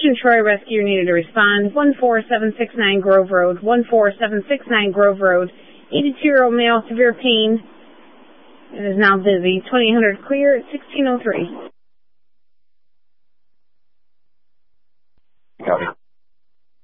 Attention Troy Rescue needed to respond. 14769 Grove Road. 14769 Grove Road. 82-year-old male, severe pain. It is now busy. 2800 clear at 1603.